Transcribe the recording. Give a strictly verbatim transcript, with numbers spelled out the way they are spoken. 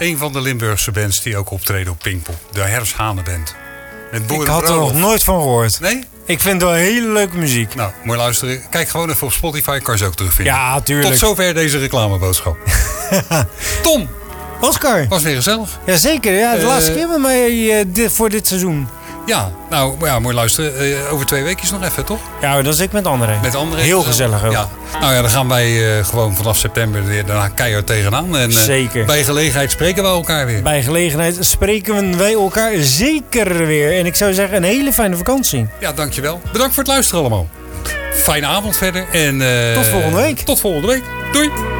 een van de Limburgse bands die ook optreden op Pinkpop. De Hershanenband. Ik had er nog nooit van gehoord. Nee? Ik vind het wel hele leuke muziek. Nou, mooi luisteren. Kijk gewoon even op Spotify, kan je ze ook terugvinden. Ja, tuurlijk. Tot zover deze reclameboodschap. Tom. Oscar. Was weer gezellig. Jazeker, ja, de Uh, laatste keer met mij uh, dit, voor dit seizoen. Ja, nou ja, mooi luisteren. Uh, over twee weken nog even, toch? Ja, dat is ik met André. Met André. Heel gezellig ook. Ja. Nou ja, dan gaan wij uh, gewoon vanaf september weer daarna keihard tegenaan. En, uh, zeker. Bij gelegenheid spreken we elkaar weer. Bij gelegenheid spreken wij elkaar zeker weer. En ik zou zeggen, een hele fijne vakantie. Ja, dankjewel. Bedankt voor het luisteren allemaal. Fijne avond verder. En, uh, tot volgende week. Tot volgende week. Doei.